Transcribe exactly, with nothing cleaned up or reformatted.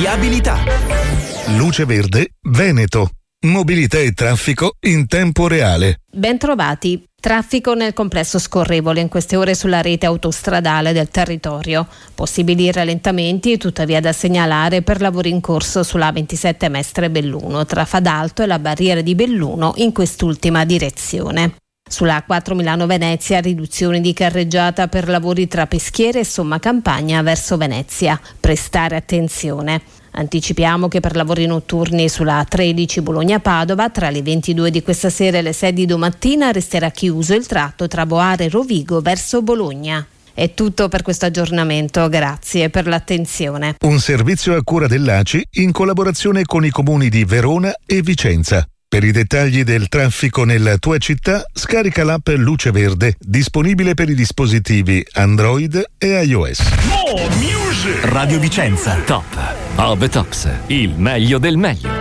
Viabilità. Luce Verde Veneto. Mobilità e traffico in tempo reale. Bentrovati. Traffico nel complesso scorrevole in queste ore sulla rete autostradale del territorio. Possibili rallentamenti tuttavia da segnalare per lavori in corso sulla ventisette Mestre Belluno tra Fadalto e la barriera di Belluno in quest'ultima direzione. Sulla A quattro Milano-Venezia riduzioni di carreggiata per lavori tra Peschiera e Somma Campagna verso Venezia. Prestare attenzione. Anticipiamo che per lavori notturni sulla A tredici Bologna-Padova tra le ventidue di questa sera e le sei di domattina resterà chiuso il tratto tra Boare e Rovigo verso Bologna. È tutto per questo aggiornamento, grazie per l'attenzione. Un servizio a cura dell'A C I in collaborazione con i comuni di Verona e Vicenza. Per i dettagli del traffico nella tua città, scarica l'app Luce Verde, disponibile per i dispositivi Android e iOS. Radio Vicenza. Top of the Tops. Il meglio del meglio.